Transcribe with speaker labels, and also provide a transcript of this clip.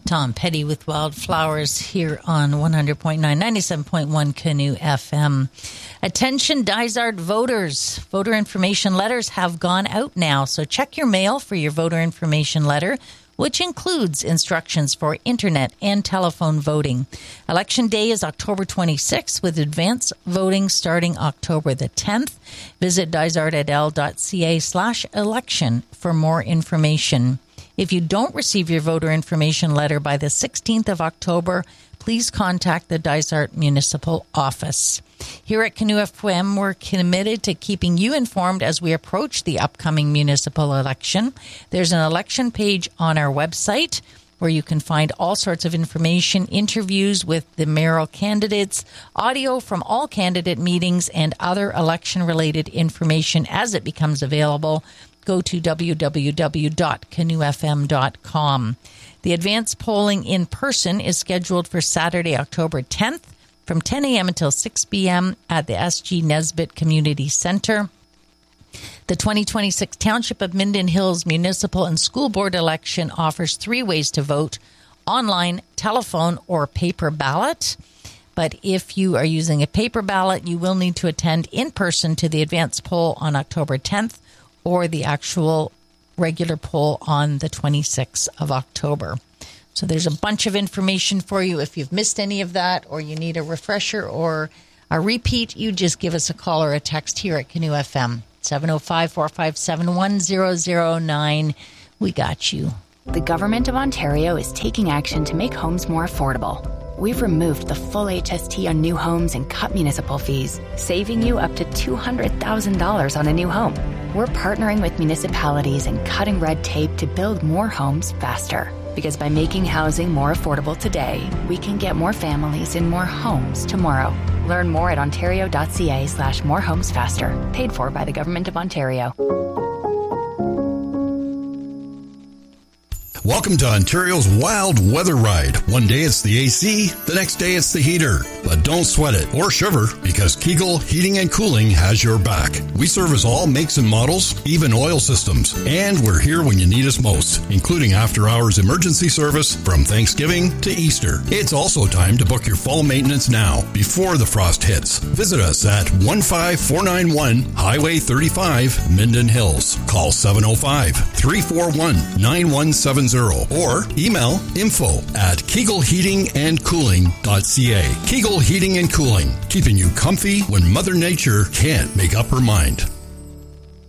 Speaker 1: Tom Petty with Wildflowers here on 100.9, 97.1 Canoe FM. Attention Dysart voters. Voter information letters have gone out now, so check your mail for your voter information letter, which includes instructions for internet and telephone voting. Election Day is October 26th, with advance voting starting October the 10th. Visit dysartadl.ca/election for more information. If you don't receive your voter information letter by the 16th of October, please contact the Dysart Municipal Office. Here at Canoe FM, we're committed to keeping you informed as we approach the upcoming municipal election. There's an election page on our website where you can find all sorts of information, interviews with the mayoral candidates, audio from all candidate meetings, and other election-related information as it becomes available. Go to www.canoefm.com. The advance polling in person is scheduled for Saturday, October 10th from 10 a.m. until 6 p.m. at the S.G. Nesbitt Community Center. The 2026 Township of Minden Hills Municipal and School Board election offers 3 ways to vote: online, telephone, or paper ballot. But if you are using a paper ballot, you will need to attend in person to the advance poll on October 10th or the actual regular poll on the 26th of October. So there's a bunch of information for you. If you've missed any of that or you need a refresher or a repeat, you just give us a call or a text here at Canoe FM, 705-457-1009. We got you.
Speaker 2: The Government of Ontario is taking action to make homes more affordable. We've removed the full HST on new homes and cut municipal fees, saving you up to $200,000 on a new home. We're partnering with municipalities and cutting red tape to build more homes faster. Because by making housing more affordable today, we can get more families in more homes tomorrow. Learn more at ontario.ca/morehomesfaster. Paid for by the Government of Ontario.
Speaker 3: Welcome to Ontario's Wild Weather Ride. One day it's the AC, the next day it's the heater. But don't sweat it or shiver, because Kegel Heating and Cooling has your back. We service all makes and models, even oil systems. And we're here when you need us most, including after-hours emergency service from Thanksgiving to Easter. It's also time to book your fall maintenance now, before the frost hits. Visit us at 15491 Highway 35, Minden Hills. Call 705-341-9170 or email info@kegelheatingandcooling.ca. Kegel Heating and Cooling, keeping you comfy when Mother Nature can't make up her mind.